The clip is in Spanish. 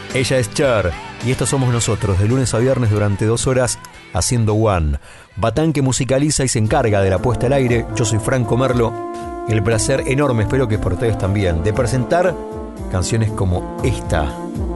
Ella es Cher y estos somos nosotros, de lunes a viernes durante 2 horas haciendo One. Batán que musicaliza y se encarga de la puesta al aire. Yo soy Franco Merlo. El placer enorme, espero que por ustedes también, de presentar canciones como esta.